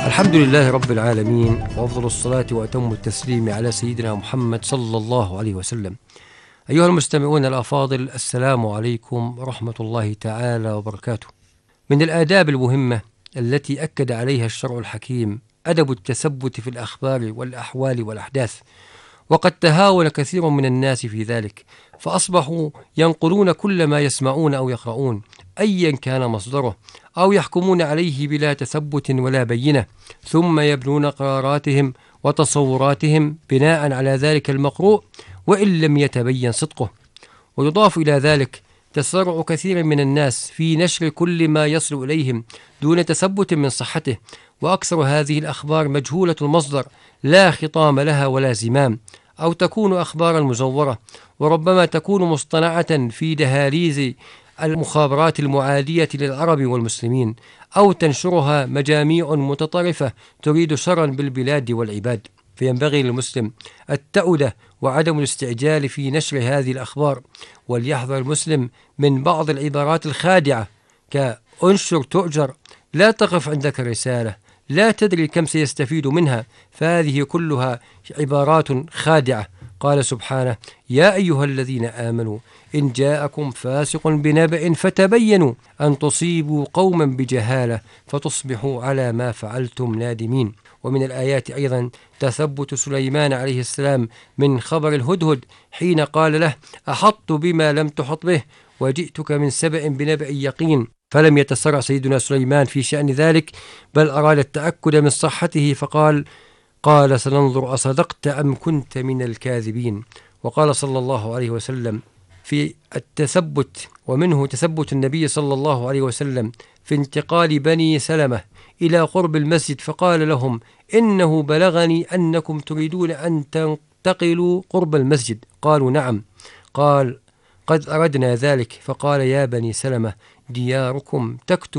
الحمد لله رب العالمين، وأفضل الصلاة وأتم التسليم على سيدنا محمد صلى الله عليه وسلم. أيها المستمعون الأفاضل، السلام عليكم ورحمة الله تعالى وبركاته. من الآداب المهمة التي أكد عليها الشرع الحكيم أدب التثبت في الأخبار والأحوال والأحداث، وقد تهاون كثير من الناس في ذلك، فأصبحوا ينقلون كل ما يسمعون أو يقرؤون أيا كان مصدره، أو يحكمون عليه بلا تثبت ولا بينة، ثم يبنون قراراتهم وتصوراتهم بناء على ذلك المقروء وإن لم يتبين صدقه. ويضاف إلى ذلك تسرع كثير من الناس في نشر كل ما يصل إليهم دون تثبت من صحته، وأكثر هذه الأخبار مجهولة المصدر، لا خطام لها ولا زمام، أو تكون أخبارا مزورة، وربما تكون مصطنعة في دهاليز المخابرات المعادية للعرب والمسلمين، أو تنشرها مجاميع متطرفة تريد شرا بالبلاد والعباد. فينبغي للمسلم التأودة وعدم الاستعجال في نشر هذه الأخبار، وليحذر المسلم من بعض العبارات الخادعة كأنشر تؤجر، لا تقف عندك الرسالة، لا تدري كم سيستفيد منها، فهذه كلها عبارات خادعة. قال سبحانه: يا أيها الذين آمنوا إن جاءكم فاسق بنبأ فتبينوا أن تصيبوا قوما بجهالة فتصبحوا على ما فعلتم نادمين. ومن الآيات أيضا تثبت سليمان عليه السلام من خبر الهدهد حين قال له: أحطت بما لم تحط به وجئتك من سبأ بنبأ يقين. فلم يتسرع سيدنا سليمان في شأن ذلك، بل أراد التأكد من صحته قال سننظر أصدقت أم كنت من الكاذبين. وقال صلى الله عليه وسلم في التثبت، ومنه تثبت النبي صلى الله عليه وسلم في انتقال بني سلمة إلى قرب المسجد، فقال لهم: إنه بلغني أنكم تريدون أن تنتقلوا قرب المسجد. قالوا: نعم. قال: قد أردنا ذلك. فقال: يا بني سلمة، دياركم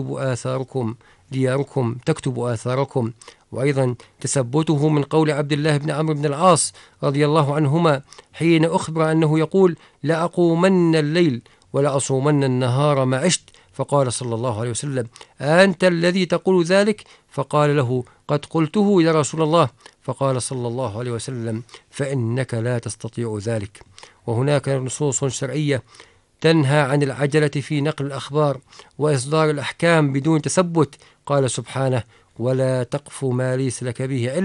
تكتب آثاركم. وأيضا تثبته من قول عبد الله بن عمرو بن العاص رضي الله عنهما حين أخبر أنه يقول: لأقومن الليل ولأصومن النهار ما عشت. فقال صلى الله عليه وسلم: أنت الذي تقول ذلك؟ فقال له: قد قلته يا رسول الله. فقال صلى الله عليه وسلم: فإنك لا تستطيع ذلك. وهناك نصوص شرعية تنهى عن العجلة في نقل الأخبار وإصدار الأحكام بدون تثبت. قال سبحانه: ولا تقف ما ليس لك به علم